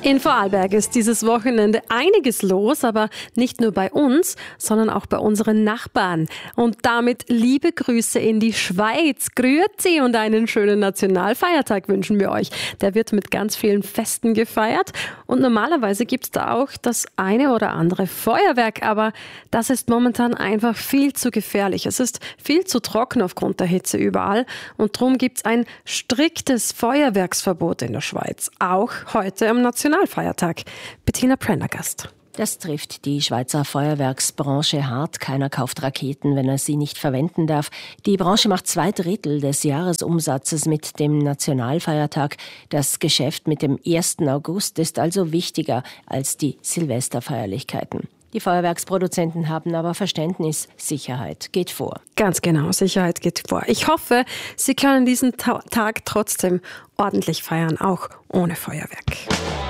In Vorarlberg ist dieses Wochenende einiges los, aber nicht nur bei uns, sondern auch bei unseren Nachbarn. Und damit liebe Grüße in die Schweiz. Grüezi und einen schönen Nationalfeiertag wünschen wir euch. Der wird mit ganz vielen Festen gefeiert und normalerweise gibt es da auch das eine oder andere Feuerwerk, aber das ist momentan einfach viel zu gefährlich. Es ist viel zu trocken aufgrund der Hitze überall und darum gibt es ein striktes Feuerwerksverbot in der Schweiz, auch heute am Nationalfeiertag. Bettina Prendergast. Das trifft die Schweizer Feuerwerksbranche hart. Keiner kauft Raketen, wenn er sie nicht verwenden darf. Die Branche macht 2/3 des Jahresumsatzes mit dem Nationalfeiertag. Das Geschäft mit dem 1. August ist also wichtiger als die Silvesterfeierlichkeiten. Die Feuerwerksproduzenten haben aber Verständnis. Sicherheit geht vor. Ganz genau, Sicherheit geht vor. Ich hoffe, Sie können diesen Tag trotzdem ordentlich feiern, auch ohne Feuerwerk.